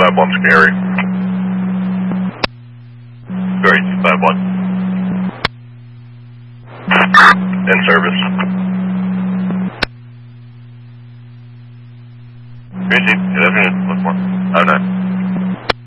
251 Scary. Scary 251. In service. Receive, good afternoon, 1-1. Oh, no.